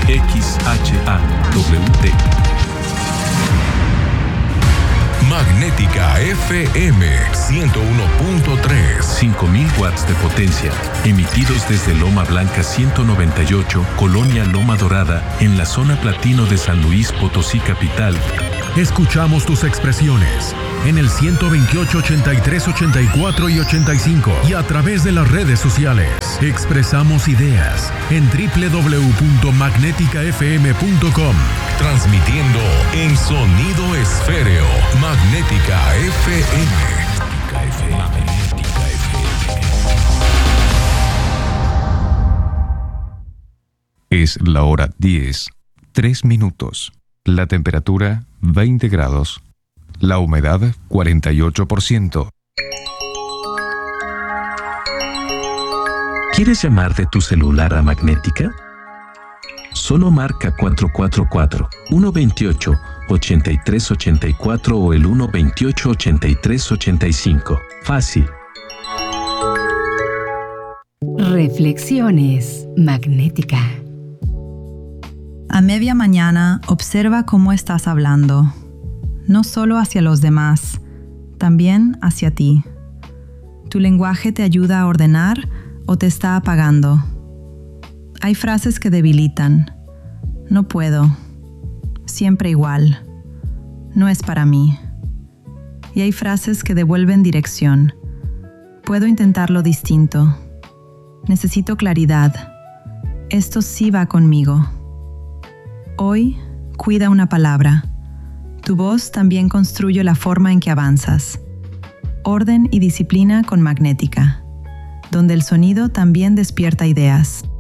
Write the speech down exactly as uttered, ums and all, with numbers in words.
X H A W T. Magnética F M ciento uno punto tres. cinco mil watts de potencia, emitidos desde Loma Blanca ciento noventa y ocho, Colonia Loma Dorada, en la zona platino de San Luis Potosí capital. Escuchamos tus expresiones en el ciento veintiocho, ochenta y tres, ochenta y cuatro y ochenta y cinco y a través de las redes sociales. Expresamos ideas en doble u doble u doble u punto magnética f m punto com. Transmitiendo en sonido esféreo. Magnética F M. Magnética F M. Es la hora diez, tres minutos. La temperatura veinte grados. La humedad cuarenta y ocho por ciento. ¿Quieres llamar de tu celular a Magnética? Solo marca cuatro cuatro cuatro, uno dos ocho, ocho tres ocho cuatro o el uno dos ocho, ocho tres ocho cinco. Fácil. Reflexiones Magnética. A media mañana, observa cómo estás hablando, no solo hacia los demás, también hacia ti. ¿Tu lenguaje te ayuda a ordenar o te está apagando? Hay frases que debilitan. No puedo. Siempre igual. No es para mí. Y hay frases que devuelven dirección. Puedo intentarlo distinto. Necesito claridad. Esto sí va conmigo. Hoy, cuida una palabra. Tu voz también construye la forma en que avanzas. Orden y disciplina con Magnética, donde el sonido también despierta ideas.